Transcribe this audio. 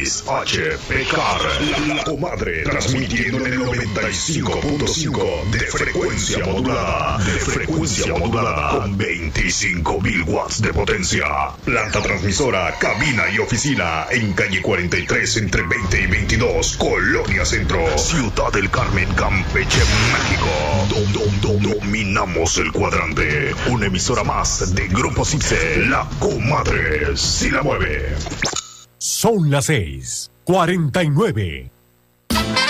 XHPCAR, la comadre, transmitiendo en el 95.5 de frecuencia modulada, con 25.000 watts de potencia. Planta transmisora, cabina y oficina en calle 43 entre 20 y 22, Colonia Centro, Ciudad del Carmen, Campeche, México. Dominamos el cuadrante. Una emisora más de Grupo Cipse, la comadre si la mueve. Son las 6:49.